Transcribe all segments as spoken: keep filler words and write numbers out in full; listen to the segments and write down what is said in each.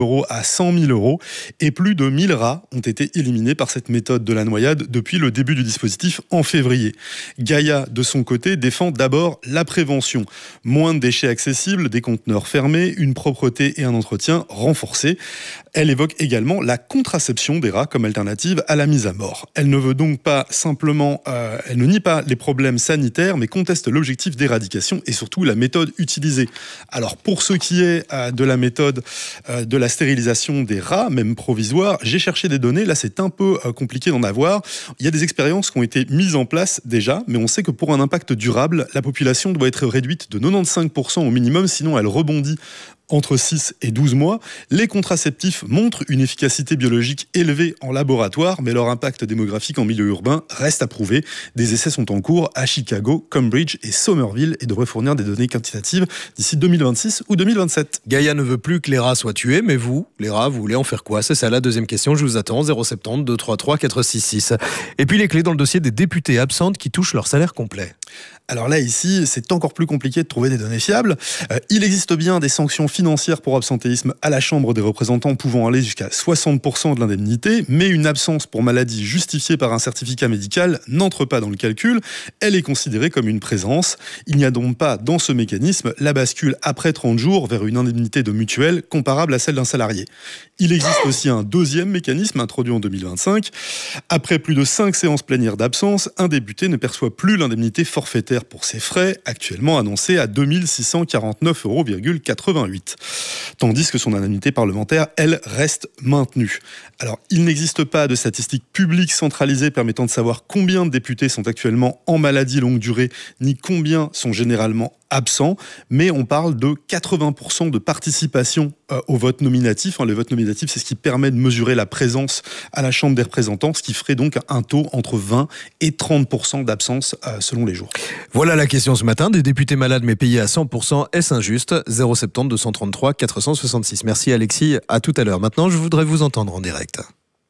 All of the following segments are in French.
euros à cent mille euros et plus de mille rats ont été éliminés par cette méthode de la noyade depuis le début du dispositif en février. Gaïa, de son côté, défend d'abord la prévention. Moins de déchets accessibles, des conteneurs fermés, une propreté et un entretien renforcés. Elle évoque également la contraception des rats comme alternative à la mise à mort. Elle ne veut donc pas simplement, euh, elle ne nie pas les problèmes sanitaires, mais conteste l'objectif d'éradication et surtout la méthode utilisée. Alors pour ce qui est euh, de la méthode euh, de la stérilisation des rats, même provisoire, j'ai cherché des données. Là, c'est un peu euh, compliqué d'en avoir. Il y a des expériences qui ont été mises en place déjà, mais on sait que pour un impact durable, la population doit être réduite de quatre-vingt-quinze pour cent au minimum, sinon elle rebondit entre six et douze mois. Les contraceptifs montrent une efficacité biologique élevée en laboratoire, mais leur impact démographique en milieu urbain reste à prouver. Des essais sont en cours à Chicago, Cambridge et Somerville et devraient fournir des données quantitatives d'ici deux mille vingt-six ou deux mille vingt-sept. Gaïa ne veut plus que les rats soient tués, mais vous, les rats, vous voulez en faire quoi? C'est ça la deuxième question, je vous attends, zéro sept zéro deux trois trois quatre six six. Et puis les clés dans le dossier des députés absentes qui touchent leur salaire complet. Alors là, ici, c'est encore plus compliqué de trouver des données fiables. Euh, il existe bien des sanctions financières pour absentéisme à la Chambre des représentants pouvant aller jusqu'à soixante pour cent de l'indemnité, mais une absence pour maladie justifiée par un certificat médical n'entre pas dans le calcul. Elle est considérée comme une présence. Il n'y a donc pas dans ce mécanisme la bascule après trente jours vers une indemnité de mutuelle comparable à celle d'un salarié. Il existe aussi un deuxième mécanisme introduit en deux mille vingt-cinq. Après plus de cinq séances plénières d'absence, un député ne perçoit plus l'indemnité forfaitaire pour ses frais, actuellement annoncée à deux mille six cent quarante-neuf euros quatre-vingt-huit. Tandis que son indemnité parlementaire, elle, reste maintenue. Alors, il n'existe pas de statistiques publiques centralisées permettant de savoir combien de députés sont actuellement en maladie longue durée, ni combien sont généralement absents, mais on parle de quatre-vingts pour cent de participation euh, au vote nominatif. Hein, le vote nominatif, c'est ce qui permet de mesurer la présence à la Chambre des représentants, ce qui ferait donc un taux entre vingt et trente pour cent d'absence euh, selon les jours. Voilà la question ce matin. Des députés malades mais payés à cent pour cent, est-ce injuste? Zéro sept zéro deux trois trois quatre cent soixante-six. Merci Alexis, à tout à l'heure. Maintenant, je voudrais vous entendre en direct.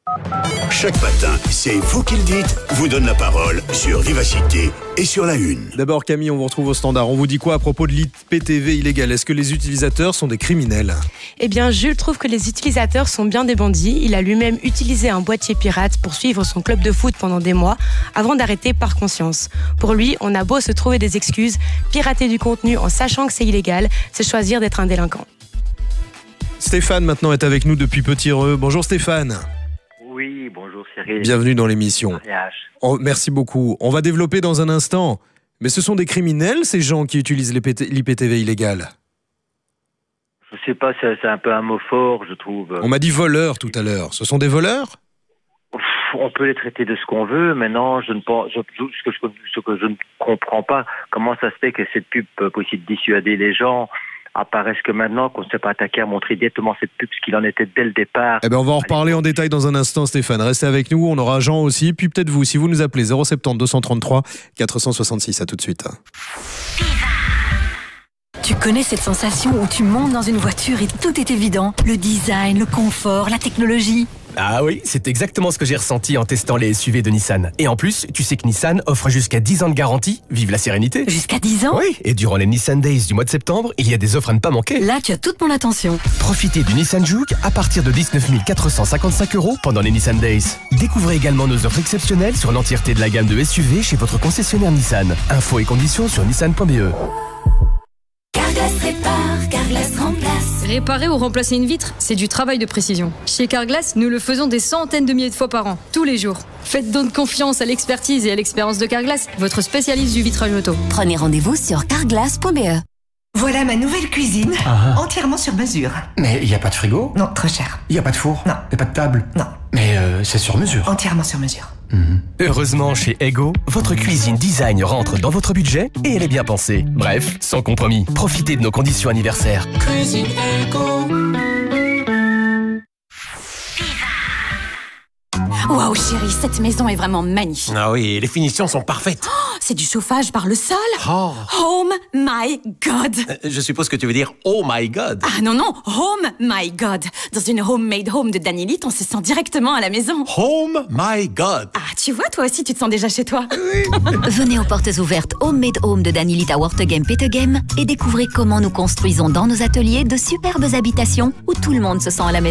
Chaque matin, c'est vous qui le dites, vous donne la parole sur Vivacité et sur La Une. D'abord Camille, on vous retrouve au standard. On vous dit quoi à propos de l'I P T V illégal? Est-ce que les utilisateurs sont des criminels? Eh bien, Jules trouve que les utilisateurs sont bien des bandits. Il a lui-même utilisé un boîtier pirate pour suivre son club de foot pendant des mois, avant d'arrêter par conscience. Pour lui, on a beau se trouver des excuses, pirater du contenu en sachant que c'est illégal, c'est choisir d'être un délinquant. Stéphane maintenant est avec nous depuis Petit-Reux. Bonjour Stéphane. Oui, bonjour Cyril. Bienvenue dans l'émission. Oh, merci beaucoup. On va développer dans un instant. Mais ce sont des criminels, ces gens qui utilisent l'I P T V illégal? Je sais pas, c'est, c'est un peu un mot fort, je trouve. On m'a dit voleurs tout à l'heure. Ce sont des voleurs? On peut les traiter de ce qu'on veut, mais non, je ne pense, je, ce, que je, ce que je ne comprends pas, comment ça se fait que cette pub peut aussi dissuader les gens, apparaissent que maintenant qu'on ne s'est pas attaqué à montrer directement cette pub, ce qu'il en était dès le départ. Eh ben on va en reparler en détail dans un instant Stéphane, restez avec nous, on aura Jean aussi, puis peut-être vous, si vous nous appelez zéro sept zéro deux trois trois quatre cent soixante-six, à tout de suite. Tu connais cette sensation où tu montes dans une voiture et tout est évident? Le design, le confort, la technologie. Ah oui, c'est exactement ce que j'ai ressenti en testant les S U V de Nissan. Et en plus, tu sais que Nissan offre jusqu'à dix ans de garantie. Vive la sérénité. Jusqu'à dix ans? Oui, et durant les Nissan Days du mois de septembre, il y a des offres à ne pas manquer. Là, tu as toute mon attention. Profitez du Nissan Juke à partir de dix-neuf mille quatre cent cinquante-cinq euros pendant les Nissan Days. Découvrez également nos offres exceptionnelles sur l'entièreté de la gamme de S U V chez votre concessionnaire Nissan. Infos et conditions sur nissan point b e. Carglass répare, Carglass remplace. Réparer ou remplacer une vitre, c'est du travail de précision. Chez Carglass, nous le faisons des centaines de milliers de fois par an, tous les jours. Faites donc confiance à l'expertise et à l'expérience de Carglass, votre spécialiste du vitrage auto. Prenez rendez-vous sur carglass point b e. Voilà ma nouvelle cuisine, Ah. entièrement sur mesure. Mais il n'y a pas de frigo? Non, trop cher. Il n'y a pas de four? Non. Il n'y a pas de table? Non. Mais euh, c'est sur mesure. Entièrement sur mesure. Mmh. Heureusement, chez Ego, votre cuisine design rentre dans votre budget et elle est bien pensée. Bref, sans compromis. Profitez de nos conditions anniversaires. Cuisine Ego. Waouh, chérie, cette maison est vraiment magnifique. Ah oui, les finitions sont parfaites. Oh, c'est du chauffage par le sol. Oh. Home my God. Euh, je suppose que tu veux dire oh my God. Ah non, non, home my God. Dans une homemade home de Danielite, on se sent directement à la maison. Home my God. Ah, tu vois, toi aussi, tu te sens déjà chez toi. Venez aux portes ouvertes Homemade Home de Danielite à Wortegem Petegem et découvrez comment nous construisons dans nos ateliers de superbes habitations où tout le monde se sent à la maison.